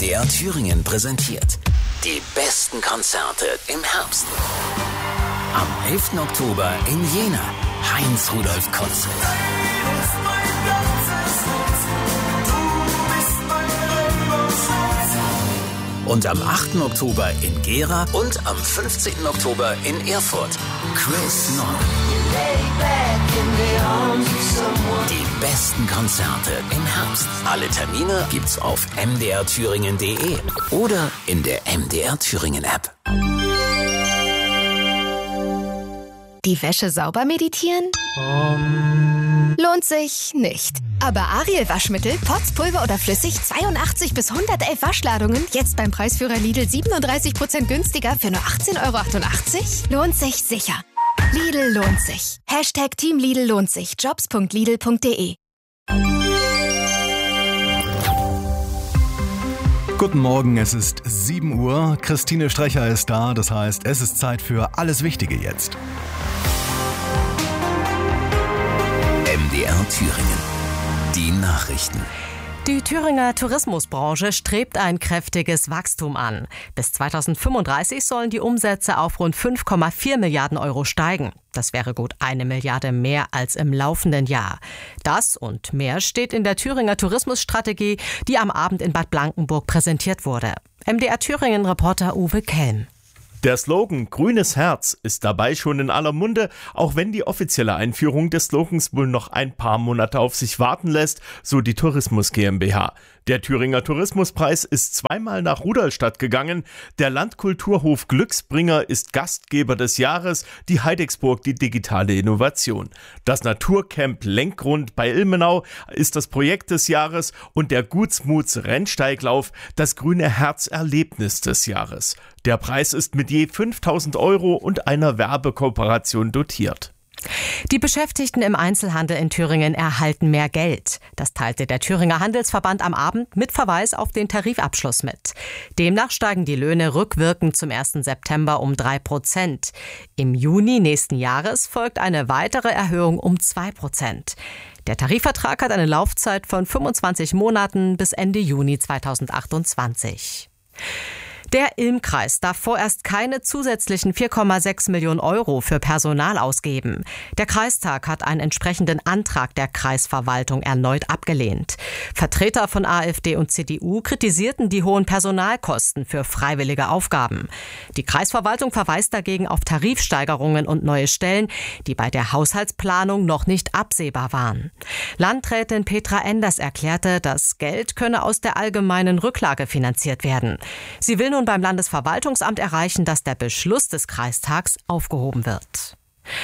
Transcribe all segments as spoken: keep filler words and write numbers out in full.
D R Thüringen präsentiert die besten Konzerte im Herbst. Am elften Oktober in Jena, Heinz-Rudolf-Konzert. Und am achten Oktober in Gera und am fünfzehnten Oktober in Erfurt, Chris Nord. Die besten Konzerte im Herbst. Alle Termine gibt's auf m d r thüringen punkt d e oder in der M D R Thüringen App. Die Wäsche sauber meditieren? Um. Lohnt sich nicht. Aber Ariel Waschmittel, Pots, Pulver oder flüssig, zweiundachtzig bis hundertelf Waschladungen, jetzt beim Preisführer Lidl siebenunddreißig Prozent günstiger für nur achtzehn Euro achtundachtzig? Lohnt sich sicher. Lidl lohnt sich. Hashtag Team Lidl lohnt sich. jobs punkt lidl punkt de. Guten Morgen, es ist sieben Uhr. Christine Strecher ist da, das heißt, es ist Zeit für alles Wichtige jetzt. M D R Thüringen. Die Nachrichten. Die Thüringer Tourismusbranche strebt ein kräftiges Wachstum an. Bis zweitausendfünfunddreißig sollen die Umsätze auf rund fünf Komma vier Milliarden Euro steigen. Das wäre gut eine Milliarde mehr als im laufenden Jahr. Das und mehr steht in der Thüringer Tourismusstrategie, die am Abend in Bad Blankenburg präsentiert wurde. M D R Thüringen-Reporter Uwe Kelm. Der Slogan »Grünes Herz« ist dabei schon in aller Munde, auch wenn die offizielle Einführung des Slogans wohl noch ein paar Monate auf sich warten lässt, so die Tourismus GmbH. Der Thüringer Tourismuspreis ist zweimal nach Rudolstadt gegangen. Der Landkulturhof Glücksbringer ist Gastgeber des Jahres, die Heidecksburg die digitale Innovation. Das Naturcamp Lenkgrund bei Ilmenau ist das Projekt des Jahres und der Gutsmuts Rennsteiglauf das grüne Herzerlebnis des Jahres. Der Preis ist mit je fünftausend Euro und einer Werbekooperation dotiert. Die Beschäftigten im Einzelhandel in Thüringen erhalten mehr Geld. Das teilte der Thüringer Handelsverband am Abend mit Verweis auf den Tarifabschluss mit. Demnach steigen die Löhne rückwirkend zum ersten September um drei Prozent. Im Juni nächsten Jahres folgt eine weitere Erhöhung um zwei Prozent. Der Tarifvertrag hat eine Laufzeit von fünfundzwanzig Monaten bis Ende Juni zweitausendachtundzwanzig. Der Ilm-Kreis darf vorerst keine zusätzlichen vier Komma sechs Millionen Euro für Personal ausgeben. Der Kreistag hat einen entsprechenden Antrag der Kreisverwaltung erneut abgelehnt. Vertreter von AfD und C D U kritisierten die hohen Personalkosten für freiwillige Aufgaben. Die Kreisverwaltung verweist dagegen auf Tarifsteigerungen und neue Stellen, die bei der Haushaltsplanung noch nicht absehbar waren. Landrätin Petra Enders erklärte, das Geld könne aus der allgemeinen Rücklage finanziert werden. Sie will nun beim Landesverwaltungsamt erreichen, dass der Beschluss des Kreistags aufgehoben wird.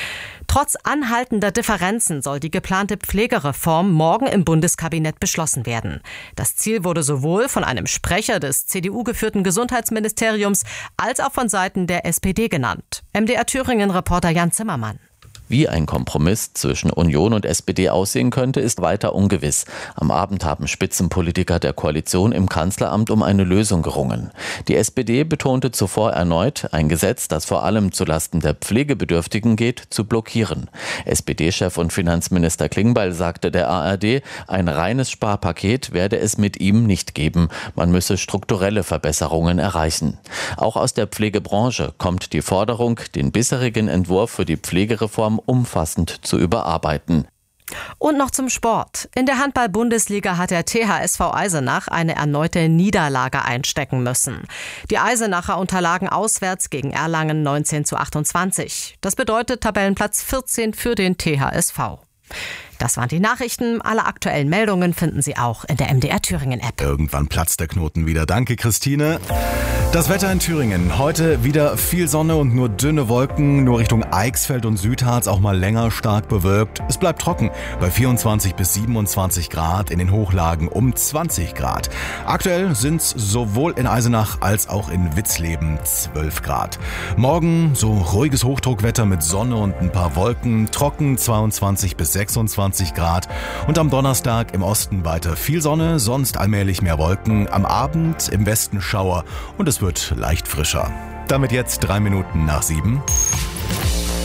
Trotz anhaltender Differenzen soll die geplante Pflegereform morgen im Bundeskabinett beschlossen werden. Das Ziel wurde sowohl von einem Sprecher des C D U-geführten Gesundheitsministeriums als auch von Seiten der S P D genannt. M D R Thüringen-Reporter Jan Zimmermann. Wie ein Kompromiss zwischen Union und S P D aussehen könnte, ist weiter ungewiss. Am Abend haben Spitzenpolitiker der Koalition im Kanzleramt um eine Lösung gerungen. Die S P D betonte zuvor erneut, ein Gesetz, das vor allem zulasten der Pflegebedürftigen geht, zu blockieren. S P D-Chef und Finanzminister Klingbeil sagte der A R D, ein reines Sparpaket werde es mit ihm nicht geben. Man müsse strukturelle Verbesserungen erreichen. Auch aus der Pflegebranche kommt die Forderung, den bisherigen Entwurf für die Pflegereform umfassend zu überarbeiten. Und noch zum Sport. In der Handball-Bundesliga hat der T H S V Eisenach eine erneute Niederlage einstecken müssen. Die Eisenacher unterlagen auswärts gegen Erlangen neunzehn zu achtundzwanzig. Das bedeutet Tabellenplatz vierzehn für den T H S V. Das waren die Nachrichten. Alle aktuellen Meldungen finden Sie auch in der M D R Thüringen App. Irgendwann platzt der Knoten wieder. Danke, Christine. Das Wetter in Thüringen. Heute wieder viel Sonne und nur dünne Wolken. Nur Richtung Eichsfeld und Südharz auch mal länger stark bewölkt. Es bleibt trocken bei vierundzwanzig bis siebenundzwanzig Grad, in den Hochlagen um zwanzig Grad. Aktuell sind es sowohl in Eisenach als auch in Witzleben zwölf Grad. Morgen so ruhiges Hochdruckwetter mit Sonne und ein paar Wolken. Trocken zweiundzwanzig bis sechsundzwanzig Grad. Und am Donnerstag im Osten weiter viel Sonne, sonst allmählich mehr Wolken. Am Abend im Westen Schauer und es wird leicht frischer. Damit jetzt drei Minuten nach sieben.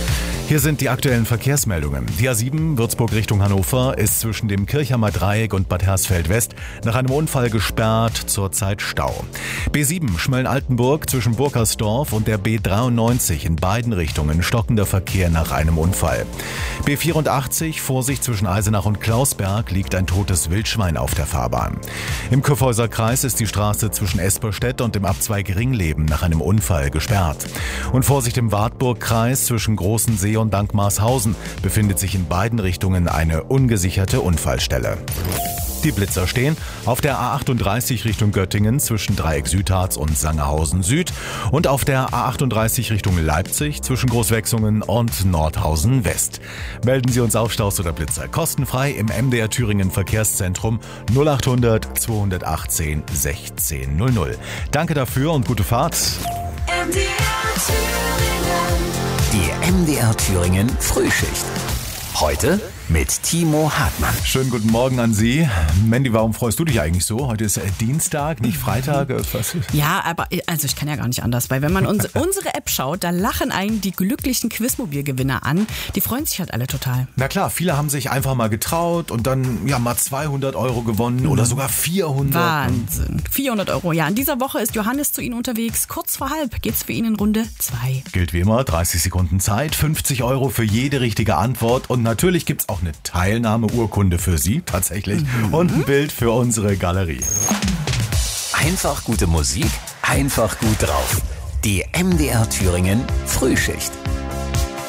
Hier sind die aktuellen Verkehrsmeldungen. Die A sieben Würzburg Richtung Hannover ist zwischen dem Kirchheimer Dreieck und Bad Hersfeld West nach einem Unfall gesperrt, zurzeit Stau. B sieben Schmölln-Altenburg zwischen Burkersdorf und der B dreiundneunzig in beiden Richtungen stockender Verkehr nach einem Unfall. B vierundachtzig Vorsicht zwischen Eisenach und Klausberg liegt ein totes Wildschwein auf der Fahrbahn. Im Kyffhäuser Kreis ist die Straße zwischen Esperstedt und dem Abzweig Ringleben nach einem Unfall gesperrt. Und Vorsicht im Wartburg-Kreis zwischen Großensee und Dankmarshausen befindet sich in beiden Richtungen eine ungesicherte Unfallstelle. Die Blitzer stehen auf der A achtunddreißig Richtung Göttingen zwischen Dreieck Südharz und Sangerhausen Süd und auf der A achtunddreißig Richtung Leipzig zwischen Großwechsungen und Nordhausen West. Melden Sie uns Aufstaus oder Blitzer kostenfrei im M D R Thüringen Verkehrszentrum null achthundert zweihundertachtzehn sechzehn null null. Danke dafür und gute Fahrt. M D R Thüringen. Die M D R Thüringen Frühschicht. Heute mit Timo Hartmann. Schönen guten Morgen an Sie. Mandy, warum freust du dich eigentlich so? Heute ist Dienstag, nicht Freitag. Was? Ja, aber also ich kann ja gar nicht anders, weil wenn man uns, unsere App schaut, da lachen einen die glücklichen Quizmobil-Gewinner an. Die freuen sich halt alle total. Na klar, viele haben sich einfach mal getraut und dann ja mal zweihundert Euro gewonnen mhm. oder sogar vierhundert. Wahnsinn. vierhundert Euro, ja. In dieser Woche ist Johannes zu Ihnen unterwegs. Kurz vor halb geht's für ihn in Runde zwei. Gilt wie immer, dreißig Sekunden Zeit, fünfzig Euro für jede richtige Antwort und natürlich gibt's auch eine Teilnahmeurkunde für Sie, tatsächlich, mhm. und ein Bild für unsere Galerie. Einfach gute Musik, einfach gut drauf. Die M D R Thüringen Frühschicht.